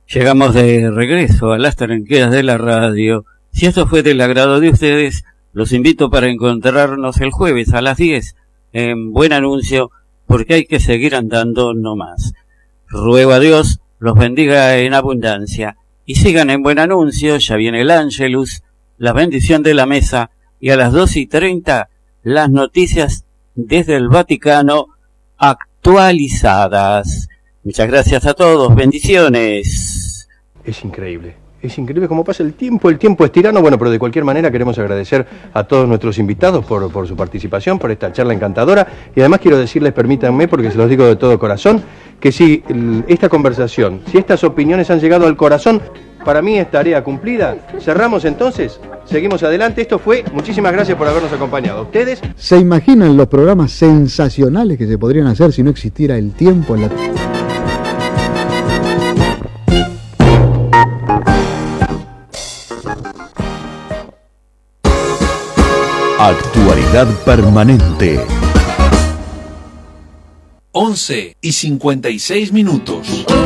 Llegamos de regreso a las tranqueras de la radio. Si esto fue del agrado de ustedes, los invito para encontrarnos el jueves a las 10 en Buen Anuncio, porque hay que seguir andando no más. Ruego a Dios los bendiga en abundancia y sigan en Buen Anuncio. Ya viene el Ángelus, la bendición de la mesa, y a las 2:30 las noticias desde el Vaticano actualizadas. Muchas gracias a todos, bendiciones. Es increíble cómo pasa el tiempo es tirano. Bueno, pero de cualquier manera queremos agradecer a todos nuestros invitados por su participación, por esta charla encantadora, y además quiero decirles, permítanme, porque se los digo de todo corazón, que si esta conversación, si estas opiniones han llegado al corazón, para mí es tarea cumplida. Cerramos entonces, seguimos adelante. Esto fue, muchísimas gracias por habernos acompañado. ¿Ustedes? ¿Se imaginan los programas sensacionales que se podrían hacer si no existiera el tiempo en la... Actualidad permanente. 11:56.